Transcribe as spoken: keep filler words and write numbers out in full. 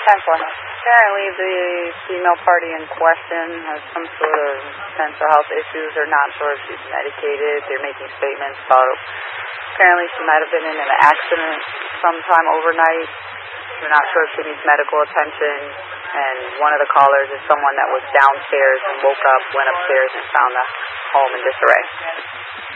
ten four. Apparently the female party in question has some sort of mental health issues. They're not sure if she's medicated. They're making statements about apparently she might have been in an accident sometime overnight. They're not sure if she needs medical attention. And one of the callers is someone that was downstairs and woke up, went upstairs, and found the home in disarray.